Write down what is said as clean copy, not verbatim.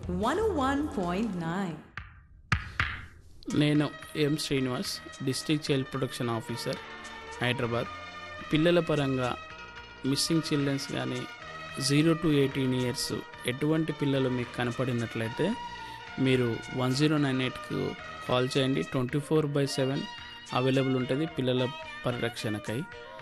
101.9. నేను ఎం Srinivas, district child protection officer, Hyderabad. పిల్లల పరంగా మిస్సింగ్ చిల్డ్రన్స్ కానీ 0 to 18 years ఎటువంటి పిల్లలు మీకు కనపడినట్లయితే మీరు 1098కు కాల్ చేయండి. 24/7 అవైలబుల్ ఉంటుంది పిల్లల పరిరక్షణకై.